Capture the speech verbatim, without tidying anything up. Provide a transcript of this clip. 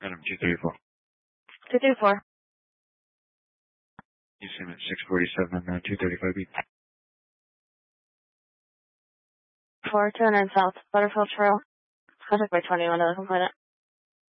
Item two thirty-four. two thirty-four. You see him at six forty-seven, uh, two thirty-five B. four two hundred South Butterfield Trail. Contact by twenty-one to the complainant.